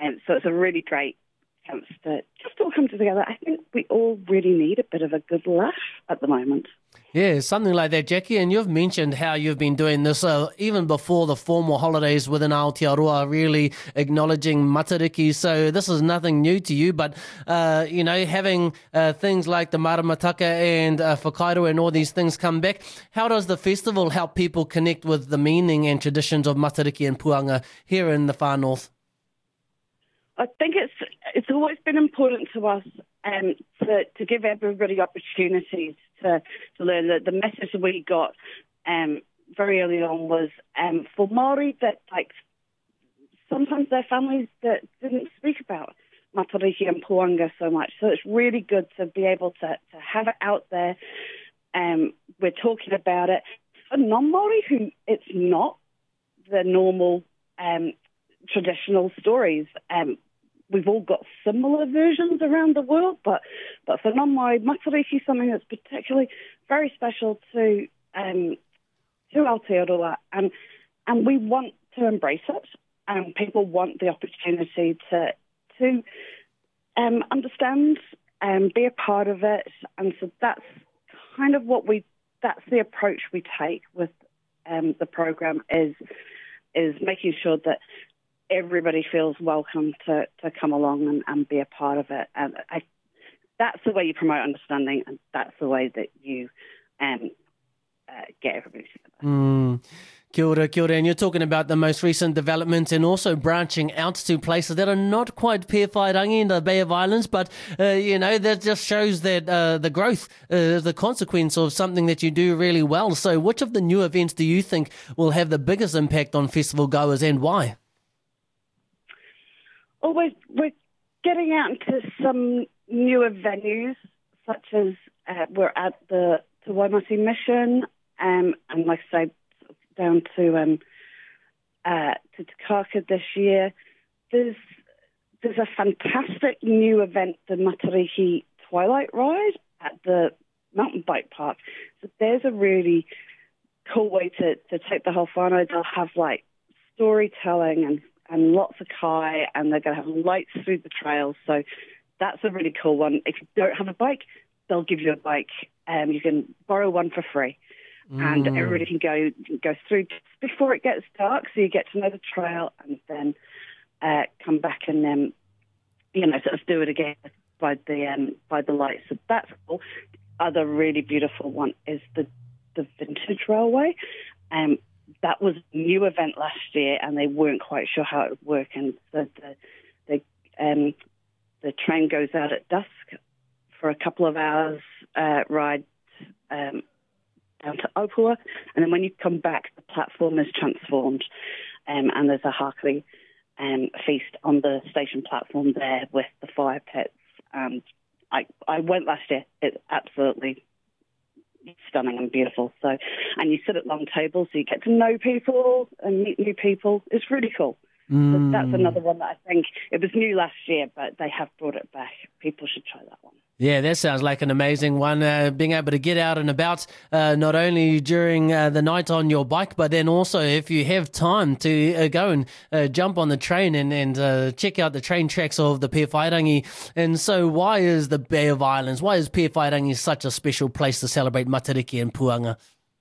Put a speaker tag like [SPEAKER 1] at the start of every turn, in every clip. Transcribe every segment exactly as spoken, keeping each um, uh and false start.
[SPEAKER 1] And so it's a really great chance to just all come together. I think we all really need a bit of a good laugh at the moment.
[SPEAKER 2] Yeah, something like that, Jackie. And you've mentioned how you've been doing this uh, even before the formal holidays within Aotearoa, really acknowledging Matariki. So this is nothing new to you, but, uh, you know, having uh, things like the Maramataka and uh, Whakairo and all these things come back, how does the festival help people connect with the meaning and traditions of Matariki and Puanga here in the far north?
[SPEAKER 1] I think it's it's always been important to us um, to, to give everybody opportunities to, to learn. The, the message we got um, very early on was um, for Māori that like sometimes their families that didn't speak about Matariki and Puanga so much. So it's really good to be able to, to have it out there. Um, we're talking about it. For non-Māori who it's not the normal um, traditional stories, um, we've all got similar versions around the world, but, but for non-Māori, Matariki is something that's particularly very special to um, to Aotearoa, and and we want to embrace it, and people want the opportunity to to um, understand and be a part of it, and so that's kind of what we that's the approach we take with um, the program is is making sure that everybody feels welcome to, to come along and, and be a part of it. And I, that's the way you promote understanding, and that's the way that you um, uh, get everybody together.
[SPEAKER 2] Mm. Kia ora, kia ora. And you're talking about the most recent developments and also branching out to places that are not quite Pewhairangi in the Bay of Islands, but, uh, you know, that just shows that uh, the growth is uh, the consequence of something that you do really well. So which of the new events do you think will have the biggest impact on festival goers, and why?
[SPEAKER 1] Oh, we're, we're getting out into some newer venues, such as uh, we're at the Te Waimate Mission, um, and like I say, down to um, uh, to Takaka this year. There's there's a fantastic new event, the Matariki Twilight Ride at the mountain bike park. So there's a really cool way to, to take the whole whānau. They'll have like storytelling and and lots of kai, and they're going to have lights through the trails. So that's a really cool one. If you don't have a bike, they'll give you a bike. Um, you can borrow one for free. Mm. And everybody can go go through just before it gets dark, so you get to know the trail, and then uh, come back and um, you know sort of do it again by the um, by the lights. So that's cool. The other really beautiful one is the the Vintage Railway. Um, That was a new event last year, and they weren't quite sure how it would work. And so the the, um, the train goes out at dusk for a couple of hours uh, ride um, down to Opua, and then when you come back, the platform is transformed, um, and there's a Hakari um, feast on the station platform there with the fire pits. And I I went last year. It's absolutely stunning and beautiful. So, and you sit at long tables, so you get to know people and meet new people. It's really cool. Mm. So that's another one that I think it was new last year, but they have brought it back. People should try that one.
[SPEAKER 2] Yeah, that sounds like an amazing one. Uh, being able to get out and about, uh, not only during uh, the night on your bike, but then also if you have time to uh, go and uh, jump on the train and, and uh, check out the train tracks of the Pewhairangi. And so why is the Bay of Islands, why is Pewhairangi such a special place to celebrate Matariki and Puanga?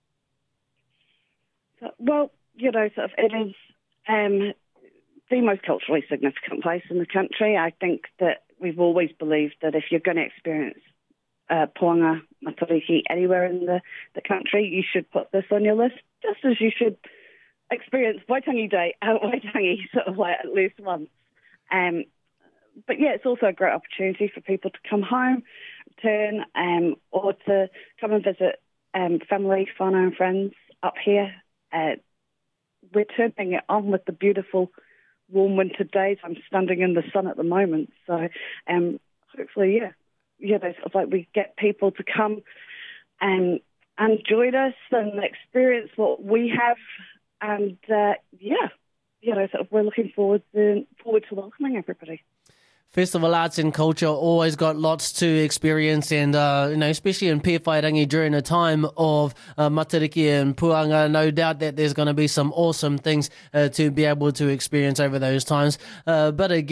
[SPEAKER 1] So, well, you know, sort of it is um, the most culturally significant place in the country. I think that we've always believed that if you're going to experience uh, Puanga, Matariki anywhere in the, the country, you should put this on your list, just as you should experience Waitangi Day at Waitangi sort of like at least once. Um, but yeah, it's also a great opportunity for people to come home, return, um, or to come and visit um, family, whānau and friends up here. Uh, we're turning it on with the beautiful warm winter days. I'm standing in the sun at the moment, so um, hopefully, yeah, yeah, they sort of like we get people to come and and join us and experience what we have, and uh, yeah, you know, sort of we're looking forward to forward to welcoming everybody.
[SPEAKER 2] Festival Arts and Culture always got lots to experience, and uh, you know, especially in Pewhairangi during a time of uh, Matariki and Puanga, no doubt that there's going to be some awesome things uh, to be able to experience over those times. Uh, but again,